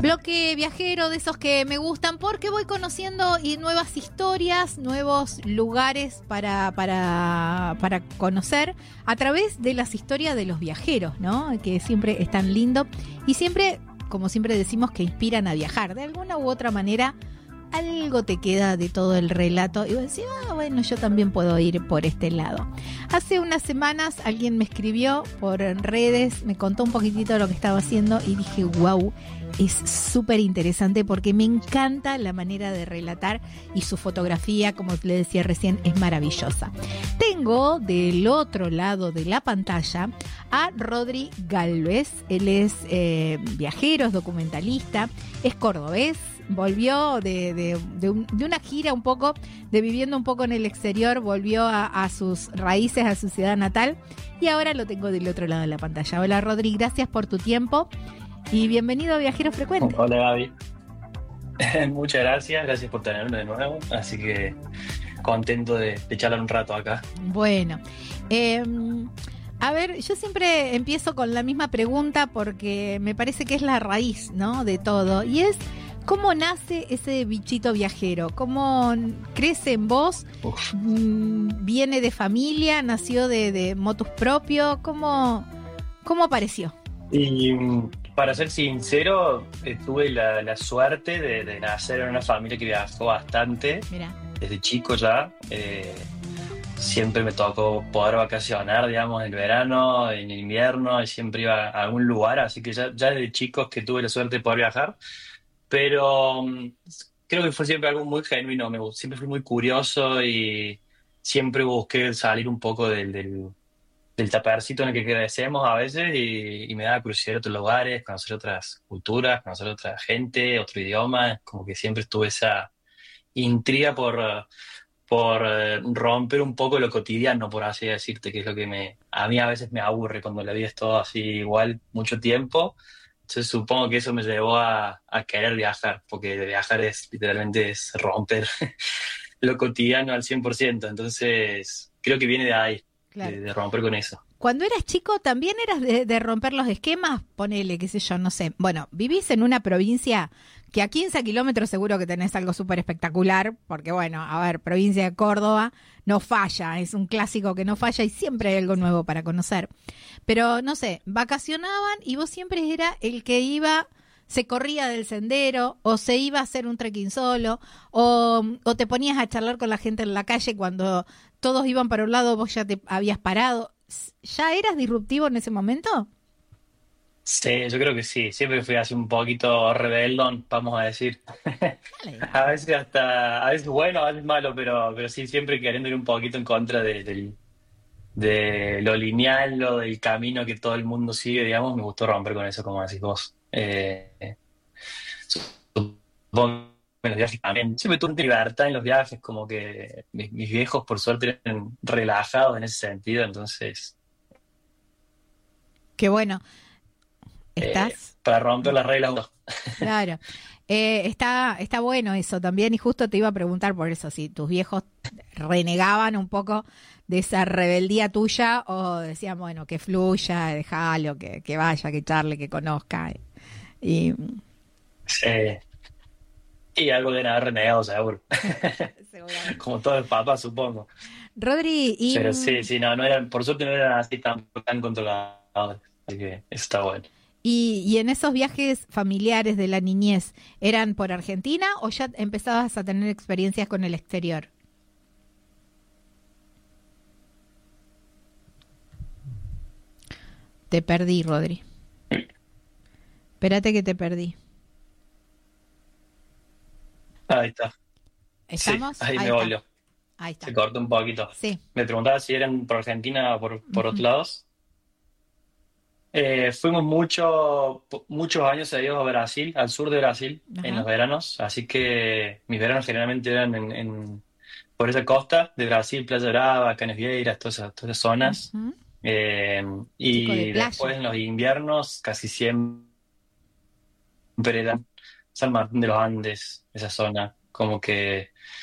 Bloque viajero de esos que me gustan porque voy conociendo nuevas historias, nuevos lugares para conocer a través de las historias de los viajeros, ¿no? Que siempre es tan lindo y siempre, como siempre decimos, que inspiran a viajar. De alguna u otra manera, algo te queda de todo el relato y vos decís, bueno, yo también puedo ir por este lado. Hace unas semanas alguien me escribió por redes, me contó un poquitito de lo que estaba haciendo y dije, wow, es súper interesante porque me encanta la manera de relatar y su fotografía, como le decía recién, es maravillosa. Tengo del otro lado de la pantalla a Rodri Gálvez. Él es viajero, es documentalista, es cordobés. Volvió de una gira un poco, de viviendo un poco en el exterior, volvió a sus raíces, a su ciudad natal y ahora lo tengo del otro lado de la pantalla. Hola Rodri, gracias por tu tiempo y bienvenido a Viajero Frecuente. Hola Gaby, muchas gracias por tenerme de nuevo, así que contento de charlar un rato acá. Bueno, a ver, yo siempre empiezo con la misma pregunta porque me parece que es la raíz, ¿no?, de todo y es: ¿cómo nace ese bichito viajero? ¿Cómo crece en vos? ¿Viene de familia? ¿Nació de motus propio? ¿Cómo apareció? Y para ser sincero, tuve la suerte de nacer en una familia que viajó bastante. Mirá. Desde chico ya. Siempre me tocó poder vacacionar, digamos, en el verano, en el invierno, y siempre iba a algún lugar, así que ya desde chicos que tuve la suerte de poder viajar. Pero creo que fue siempre algo muy genuino. Siempre fui muy curioso y siempre busqué salir un poco del tapercito en el que crecemos a veces y me daba curiosidad otros lugares, conocer otras culturas, conocer otra gente, otro idioma. Como que siempre estuve esa intriga por romper un poco lo cotidiano, por así decirte, que es lo que a mí a veces me aburre cuando la vida es todo así igual mucho tiempo. Entonces supongo que eso me llevó a querer viajar, porque viajar literalmente es romper lo cotidiano al 100%. Entonces creo que viene de ahí, Claro. de romper con eso. Cuando eras chico, ¿también eras de romper los esquemas? Ponele, qué sé yo, no sé. Bueno, vivís en una provincia que a 15 kilómetros seguro que tenés algo súper espectacular, porque bueno, a ver, provincia de Córdoba no falla, es un clásico que no falla y siempre hay algo nuevo para conocer. Pero no sé, vacacionaban y vos siempre era el que iba, se corría del sendero o se iba a hacer un trekking solo o te ponías a charlar con la gente en la calle cuando todos iban para un lado, vos ya te habías parado. ¿Ya eras disruptivo en ese momento? Sí, yo creo que sí. Siempre fui así un poquito rebeldón, vamos a decir. A veces a veces bueno, a veces malo, pero sí, siempre queriendo ir un poquito en contra de lo lineal, lo del camino que todo el mundo sigue, digamos. Me gustó romper con eso, como decís vos. Supongo que en los viajes también. Siempre tuve libertad en los viajes, como que mis viejos, por suerte, eran relajados en ese sentido, entonces, Qué bueno. ¿Estás? para romper las reglas. Claro. Está bueno eso también y justo te iba a preguntar por eso, si tus viejos renegaban un poco de esa rebeldía tuya o decían, bueno, que fluya, déjalo, que vaya, que charle, que conozca. Y Sí. Y algo de haber renegado, seguro. seguramente. Como todo el papá, supongo. Rodri, Pero sí, no eran, por suerte no eran así tan controladores. Así que eso está bueno. y en esos viajes familiares de la niñez, ¿eran por Argentina o ya empezabas a tener experiencias con el exterior? Te perdí, Rodri. Espérate que te perdí. Ahí está. Sí, ¿Estamos? ahí Ahí me está. volvió. Ahí está. Se cortó un poquito. Sí. Me preguntaba si eran por Argentina o por otros Ujú. lados. Fuimos muchos años seguidos a Brasil, al sur de Brasil, en Ajá. los veranos. Así que mis veranos generalmente eran por esa costa de Brasil, Playa Brava, Canasvieiras, todas esas zonas. Ujú. Eh, Chico de y playa. después en los inviernos casi siempre era San Martín de los Andes, esa zona, como que